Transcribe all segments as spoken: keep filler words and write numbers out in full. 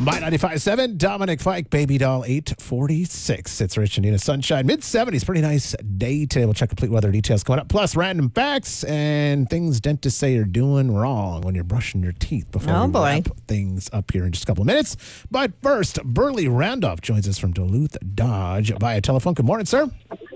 My ninety-five point seven, Dominic Fike, Baby Doll eight forty-six. It's Rich and Nina. Sunshine, mid seventies. Pretty nice day today. We'll check complete weather details coming up. Plus, random facts and things dentists say you're doing wrong when you're brushing your teeth before oh, we boy. wrap things up here in just a couple of minutes. But first, Burley Randolph joins us from Duluth Dodge via telephone. Good morning, sir.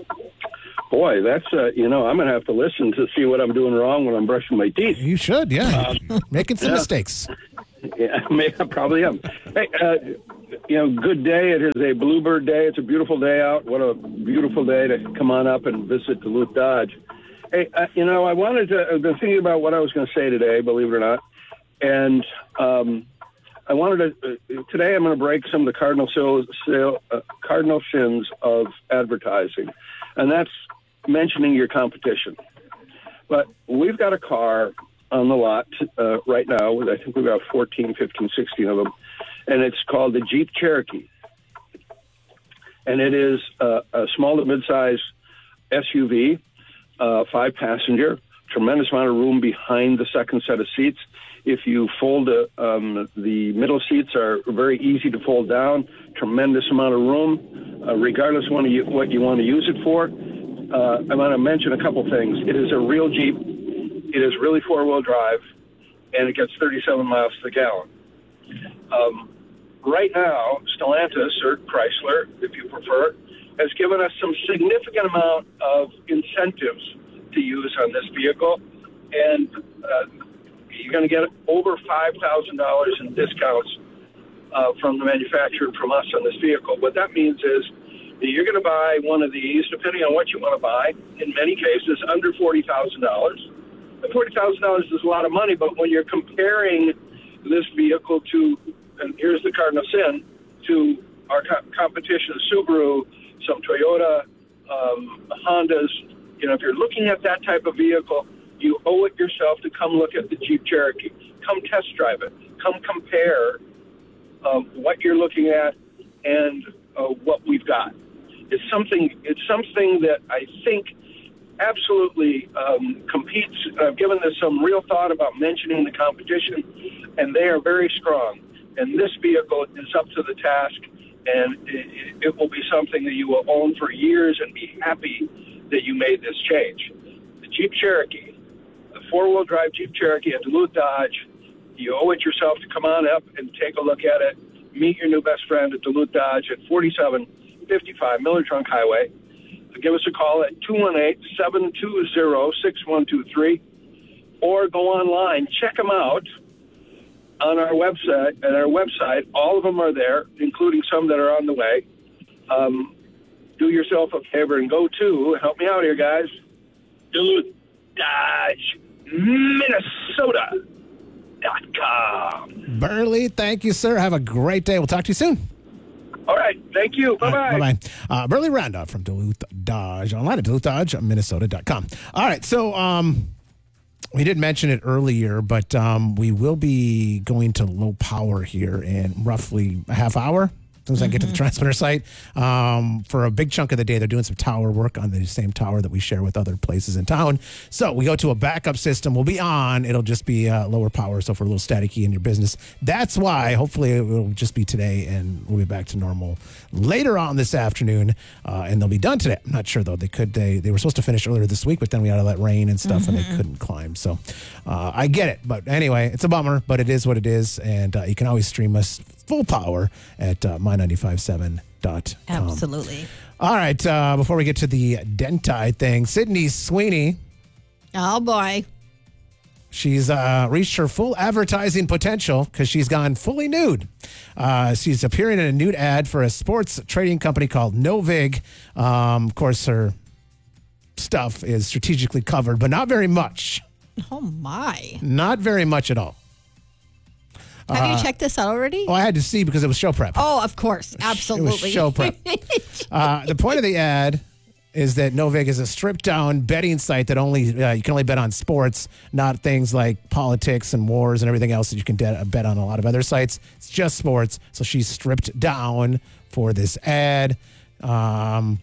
Boy, that's, uh, you know, I'm going to have to listen to see what I'm doing wrong when I'm brushing my teeth. You should, yeah. Um, Making some yeah. mistakes. Yeah, I, may, I probably am. Hey, uh, you know, good day. It is a bluebird day. It's a beautiful day out. What a beautiful day to come on up and visit Duluth Dodge. Hey, uh, you know, I wanted to, I've been thinking about what I was going to say today, believe it or not. And um, I wanted to, uh, today I'm going to break some of the cardinal, sales, sale, uh, cardinal sins of advertising. And that's mentioning your competition. But we've got a car on the lot uh, right now. I think we've got fourteen, fifteen, sixteen of them. And it's called the Jeep Cherokee. And it is uh, a small to mid-size S U V, uh, five-passenger, tremendous amount of room behind the second set of seats. If you fold it, um, the middle seats are very easy to fold down, tremendous amount of room, uh, regardless of what you, what you want to use it for. Uh, I want to mention a couple things. It is a real Jeep. It is really four-wheel drive, and it gets thirty-seven miles to the gallon. Um, right now, Stellantis, or Chrysler, if you prefer, has given us some significant amount of incentives to use on this vehicle, and uh, you're going to get over five thousand dollars in discounts uh, from the manufacturer from us on this vehicle. What that means is that you're going to buy one of these, depending on what you want to buy, in many cases under forty thousand dollars. forty thousand dollars is a lot of money, but when you're comparing this vehicle to, and here's the cardinal sin, to our co- competition, Subaru, some Toyota, um, Hondas, you know, if you're looking at that type of vehicle, you owe it yourself to come look at the Jeep Cherokee. Come test drive it. Come compare um, what you're looking at and uh, what we've got. It's something. It's something that I think absolutely um, competes. I've given this some real thought about mentioning the competition, and they are very strong. And this vehicle is up to the task, and it, it will be something that you will own for years and be happy that you made this change. The Jeep Cherokee, the four-wheel drive Jeep Cherokee at Duluth Dodge, you owe it yourself to come on up and take a look at it. Meet your new best friend at Duluth Dodge at forty-seven fifty-five Miller Trunk Highway. Give us a call at two one eight, seven two zero, six one two three or go online. Check them out on our website. At our website, all of them are there, including some that are on the way. Um, do yourself a favor and go to, help me out here, guys, Duluth Dodge, Minnesota dot com. Burley, thank you, sir. Have a great day. We'll talk to you soon. All right. Thank you. Bye-bye. Right, bye-bye. Uh, Burley Randolph from Duluth Dodge, online at Duluth Dodge, Minnesota dot com. All right. So um, we did mention it earlier, but um, we will be going to low power here in roughly a half hour. As soon as I get to the transmitter site, um, for a big chunk of the day, they're doing some tower work on the same tower that we share with other places in town. So we go to a backup system. We'll be on. It'll just be uh, lower power, so for a little staticky in your business. That's why, hopefully, it will just be today, and we'll be back to normal later on this afternoon, uh, and they'll be done today. I'm not sure, though. They could. They, they were supposed to finish earlier this week, but then we had all that rain and stuff, mm-hmm. and they couldn't climb. So uh, I get it. But anyway, it's a bummer, but it is what it is, and uh, you can always stream us full power at uh, my nine five seven dot com. Absolutely. All right. Uh, before we get to the Denti thing, Sydney Sweeney. Oh, boy. She's uh, reached her full advertising potential because she's gone fully nude. Uh, she's appearing in a nude ad for a sports trading company called Novig. Um, of course, her stuff is strategically covered, but not very much. Oh, my. Not very much at all. Have Uh, you checked this out already? Oh, I had to see because it was show prep. Oh, of course. Absolutely. It was show prep. uh, the point of the ad is that Novig is a stripped-down betting site that only uh, you can only bet on sports, not things like politics and wars and everything else that you can de- bet on a lot of other sites. It's just sports. So she's stripped down for this ad. Um,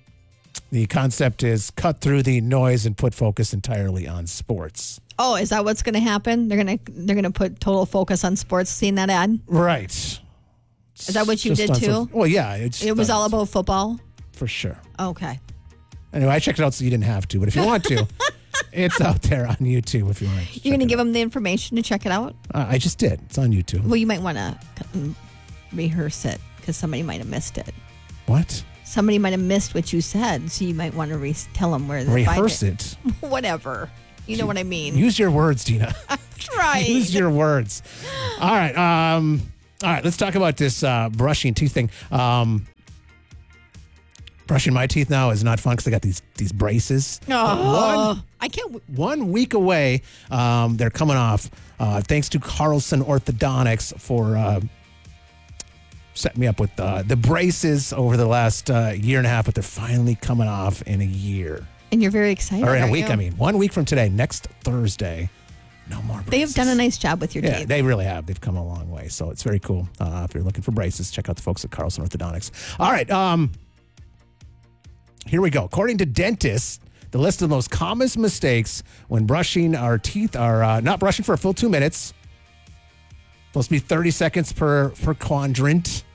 the concept is cut through the noise and put focus entirely on sports. Oh, is that what's going to happen? They're going to they're going to put total focus on sports. Seeing that ad, Right. Is that what you Just did on too? some- well, yeah. It's, It was all about football? For sure. Okay. Anyway, I checked it out so you didn't have to, but if you want to, it's out there on YouTube if you want to. You're going to give them the information to check it out? Uh, I just did. It's on YouTube. Well, you might want to rehearse it because somebody might have missed it. What? Somebody might have missed what you said, so you might want to re- tell them where they Rehearse find it. it. Whatever. You know what I mean. Use your words, Dina. Try. Use your words. All right. Um, all right. Let's talk about this uh, brushing teeth thing. Um, brushing my teeth now is not fun because I got these these braces. Oh, I can't. W- One week away, um, they're coming off. Uh, thanks to Carlson Orthodontics for uh, setting me up with uh, the braces over the last uh, year and a half, but they're finally coming off in a year. and you're very excited. Or in a aren't week, you? I mean. One week from today, next Thursday, no more braces. They have done a nice job with your Yeah, teeth. they really have. They've come a long way. So it's very cool. Uh, if you're looking for braces, check out the folks at Carlson Orthodontics. All right. Um, here we go. According to dentists, the list of the most common mistakes when brushing our teeth are uh, not brushing for a full two minutes. Supposed to be thirty seconds per, per quadrant.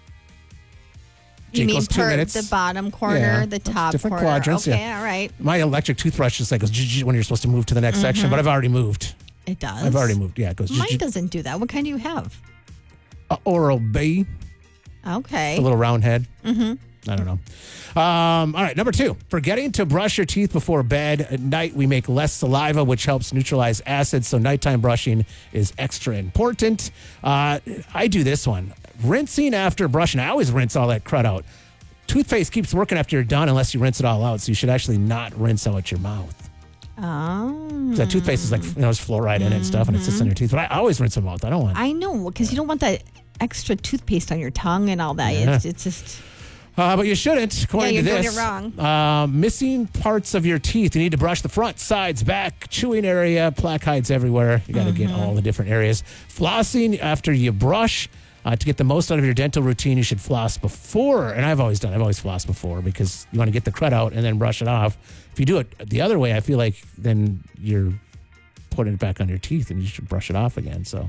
you Jake mean goes two per minutes. the bottom corner, Yeah, the that's top different corner? quadrants, Okay, yeah. all right. My electric toothbrush just like goes zzz when you're supposed to move to the next section, but I've already moved. It does. I've already moved. Yeah, it goes Mine zzz. doesn't do that. What kind do you have? Uh, Oral B. Okay. A little round head. Mm-hmm. I don't know. Um, all right, number two, forgetting to brush your teeth before bed. At night, we make less saliva, which helps neutralize acids, so nighttime brushing is extra important. Uh, I do this one. Rinsing after brushing. I always rinse all that crud out. Toothpaste keeps working after you're done unless you rinse it all out, so you should actually not rinse out your mouth. Oh. 'Cause that toothpaste is like, you know, there's fluoride in it and stuff, and it sits in your teeth. But I always rinse them out. I don't want I know, because you don't want that extra toothpaste on your tongue and all that. Yeah. It's, it's just, Uh, but you shouldn't, according Yeah, to you're this. doing it wrong. Uh, missing parts of your teeth. You need to brush the front, sides, back, chewing area, plaque hides everywhere. You got to Mm-hmm. get all the different areas. Flossing after you brush. Uh, to get the most out of your dental routine, you should floss before. And I've always done, I've always flossed before because you want to get the crud out and then brush it off. If you do it the other way, I feel like then you're putting it back on your teeth and you should brush it off again. So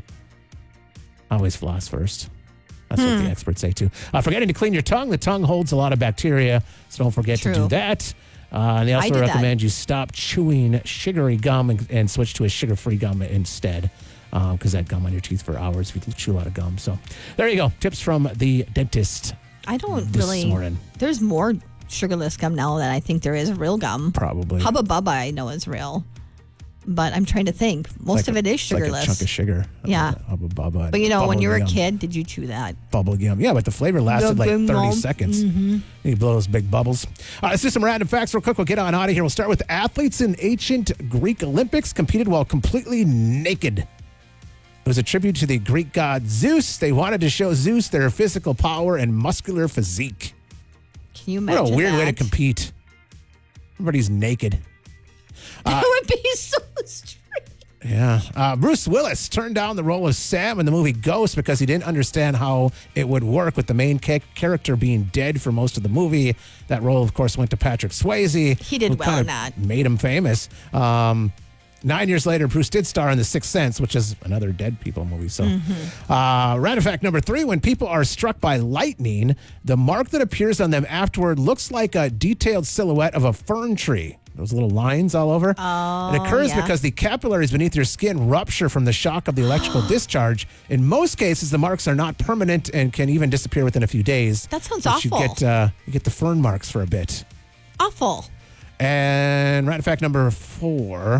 I always floss first. That's what Hmm. the experts say too. Uh, forgetting to clean your tongue. The tongue holds a lot of bacteria, so don't forget to do True. that. Uh, and they I also did that. recommend you stop chewing sugary gum and, and switch to a sugar-free gum instead, because that gum on your teeth for hours if you chew a lot of gum. So there you go. Tips from the dentist. I don't This really. morning. There's more sugarless gum now than I think there is real gum. Probably. Hubba Bubba, I know is real. But I'm trying to think. Most Like of a- it is it's like sugarless. a chunk of sugar. Yeah. Hubba Bubba. But you know, when you were a Bubble gum. kid, did you chew that? Bubble gum. Yeah, but the flavor lasted like Bubble thirty gum. seconds. You blow those big bubbles. All right, let's do some random facts real quick. We'll get on out of here. We'll start with athletes in ancient Greek Olympics competed while completely naked. It was a tribute to the Greek god Zeus. They wanted to show Zeus their physical power and muscular physique. Can you What imagine a weird way to that? compete. Everybody's naked. That would be so strange. Yeah. Uh, Bruce Willis turned down the role of Sam in the movie Ghost because he didn't understand how it would work with the main ca- character being dead for most of the movie. That role, of course, went to Patrick Swayze. He did who well kind in of that. Made him famous. Um, nine years later, Bruce did star in The Sixth Sense, which is another dead people movie. So, Mm-hmm. uh, random fact number three, when people are struck by lightning, the mark that appears on them afterward looks like a detailed silhouette of a fern tree. Those little lines all over. Oh, it occurs yeah. because the capillaries beneath your skin rupture from the shock of the electrical discharge. In most cases, the marks are not permanent and can even disappear within a few days. That sounds But You awful. get, uh, you get the fern marks for a bit. Awful. And random fact number four.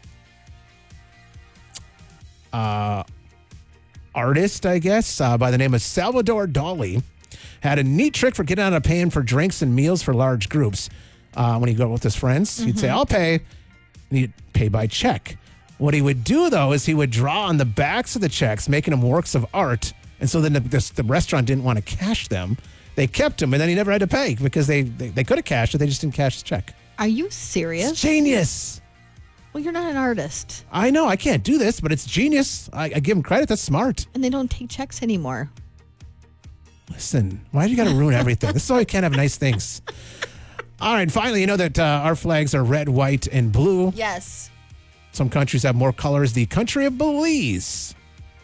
Uh, artist, I guess, uh, by the name of Salvador Dali, had a neat trick for getting out of paying for drinks and meals for large groups. Uh, when he'd go with his friends, he'd say, I'll pay. And he'd pay by check. What he would do, though, is he would draw on the backs of the checks, making them works of art. And so then the, the, the restaurant didn't want to cash them. They kept them, and then he never had to pay because they, they, they could have cashed it. They just didn't cash the check. Are you serious? Genius. Well, you're not an artist. I know I can't do this, but it's genius. I, I give him credit. That's smart. And they don't take checks anymore. Listen, why do you got to ruin everything? This is why we can't have nice things. All right, finally, you know that uh, our flags are red, white, and blue. Yes. Some countries have more colors. The country of Belize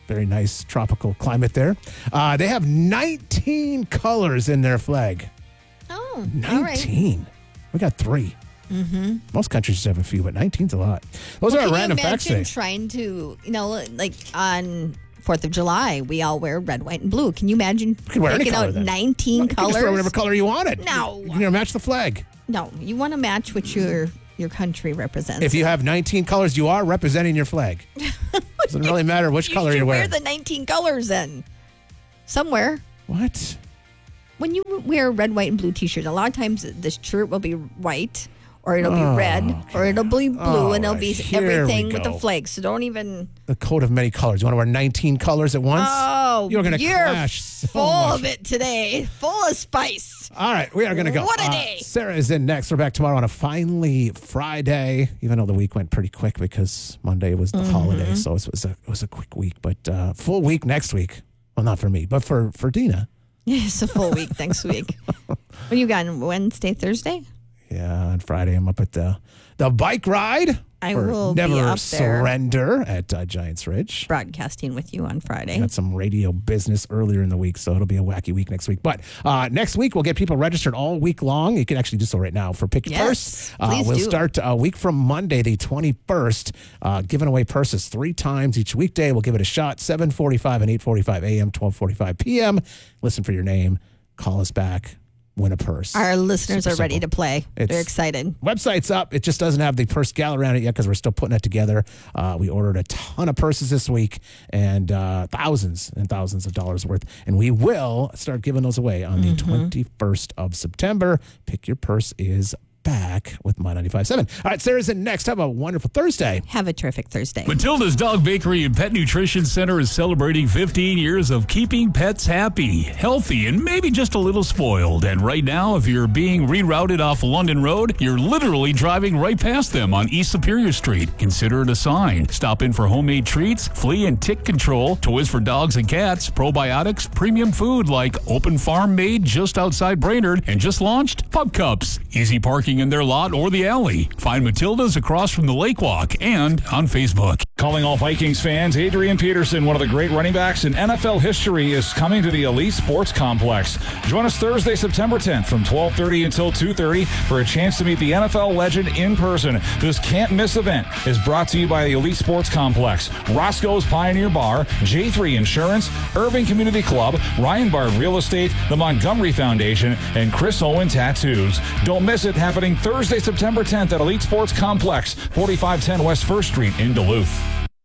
Very nice tropical climate there. Uh, they have nineteen colors in their flag. Oh, nineteen. all right. We got three. Mm-hmm. Most countries just have a few, but nineteen's a lot. Those well, are our can random you facts imagine today. trying to, you know, like on fourth of July, we all wear red, white, and blue. Can you imagine could wear any picking color out then. nineteen You can colors? just wear whatever color you wanted. No. You can match the flag. No, you want to match what your your country represents. If you have nineteen colors, you are representing your flag. Doesn't really matter which you color should you're wear wearing. the nineteen colors then. Somewhere. What? When you wear a red, white, and blue T-shirt, a lot of times this shirt will be white, or it'll Oh, be red, okay. or it'll be blue, All and it'll right, be here we everything with the go. flag. So don't even. The coat of many colors. You want to wear nineteen colors at once? Oh, You're going to you're clash so full much. of it today. Full of spice. All right, we are going to go. What a Uh, day. Sarah is in next. We're back tomorrow on a finally Friday, even though the week went pretty quick because Monday was the Mm-hmm. holiday. So it was a it was a quick week, but uh, full week next week. Well, not for me, but for, for Dina. It's a full week next week. What do you got on Wednesday, Thursday? Yeah, on Friday I'm up at the the bike ride. I for will be Never up there. Surrender at uh, Giants Ridge. Broadcasting with you on Friday. Got some radio business earlier in the week, so it'll be a wacky week next week. But uh, next week, we'll get people registered all week long. You can actually do so right now for Pick Your Yes, Purse. Uh, please we'll do. start a week from Monday, the twenty-first, uh, giving away purses three times each weekday. We'll give it a shot, seven forty-five and eight forty-five a.m., twelve forty-five p.m. Listen for your name. Call us back. Win a purse. Our listeners Super are ready simple. to play. It's- They're excited. Website's up. It just doesn't have the purse gallery on it yet because we're still putting it together. Uh, we ordered a ton of purses this week and uh, thousands and thousands of dollars worth. And we will start giving those away on the twenty-first of September. Pick Your Purse is back with My ninety-five point seven. All right, Sarah's in next. Have a wonderful Thursday. Have a terrific Thursday. Matilda's Dog Bakery and Pet Nutrition Center is celebrating fifteen years of keeping pets happy, healthy, and maybe just a little spoiled. And right now, if you're being rerouted off London Road, you're literally driving right past them on East Superior Street. Consider it a sign. Stop in for homemade treats, flea and tick control, toys for dogs and cats, probiotics, premium food like Open Farm made just outside Brainerd, and just launched Pub Cups. Easy parking in their lot or the alley. Find Matilda's across from the Lake Walk and on Facebook. Calling all Vikings fans, Adrian Peterson, one of the great running backs in N F L history, is coming to the Elite Sports Complex. Join us Thursday, September tenth from twelve thirty until two thirty for a chance to meet the N F L legend in person. This can't-miss event is brought to you by the Elite Sports Complex, Roscoe's Pioneer Bar, J three Insurance, Irving Community Club, Ryan Bard Real Estate, the Montgomery Foundation, and Chris Owen Tattoos. Don't miss it, happening Thursday, September tenth at Elite Sports Complex, forty-five ten West first Street in Duluth.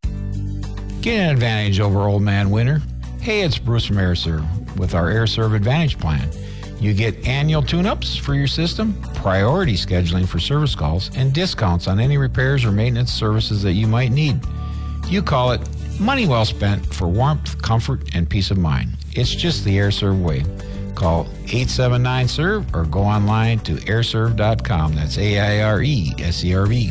Get an advantage over Old Man Winter. Hey, it's Bruce from AirServe with our AirServe Advantage plan. You get annual tune-ups for your system, priority scheduling for service calls, and discounts on any repairs or maintenance services that you might need. You call it money well spent for warmth, comfort, and peace of mind. It's just the AirServe way. Call eight seven nine S E R V or go online to air serve dot com. That's A I R E S E R V.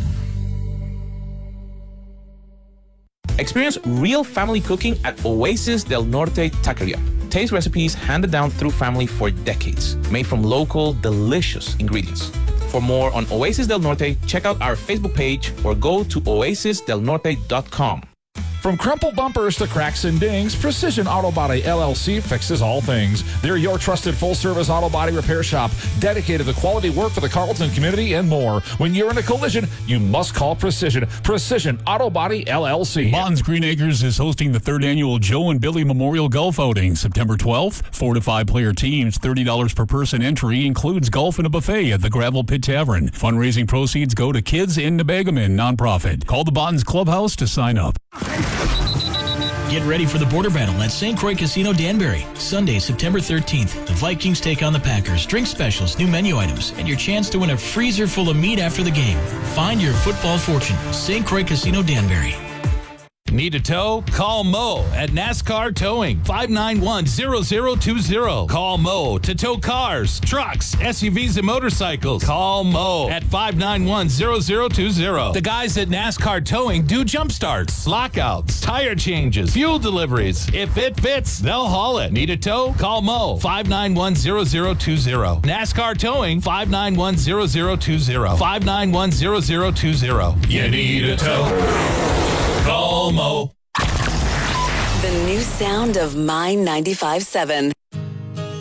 Experience real family cooking at Oasis del Norte Taqueria. Taste recipes handed down through family for decades, made from local, delicious ingredients. For more on Oasis del Norte, check out our Facebook page or go to oasis del norte dot com. From crumpled bumpers to cracks and dings, Precision Auto Body L L C fixes all things. They're your trusted full-service auto body repair shop, dedicated to quality work for the Carlton community and more. When you're in a collision, you must call Precision. Precision Auto Body L L C. Bonds Green Acres is hosting the third annual Joe and Billy Memorial Golf Outing, September twelfth. Four to five player teams, thirty dollars per person entry, includes golf and a buffet at the Gravel Pit Tavern. Fundraising proceeds go to Kids in Nebegamin nonprofit. Call the Bonds Clubhouse to sign up. Get ready for the border battle at Saint Croix Casino Danbury. Sunday, September thirteenth, the Vikings take on the Packers. Drink specials, new menu items, and your chance to win a freezer full of meat after the game. Find your football fortune. Saint Croix Casino Danbury. Need a tow? Call Mo at NASCAR Towing, five nine one, zero zero two zero. Call Mo to tow cars, trucks, S U Vs, and motorcycles. Call Mo at five nine one, zero zero two zero. The guys at NASCAR Towing do jump starts, lockouts, tire changes, fuel deliveries. If it fits, they'll haul it. Need a tow? Call Mo, five nine one, zero zero two zero. NASCAR Towing, five nine one, zero zero two zero. five nine one, zero zero two zero. You need a tow? Call Mo. The new sound of My ninety-five seven.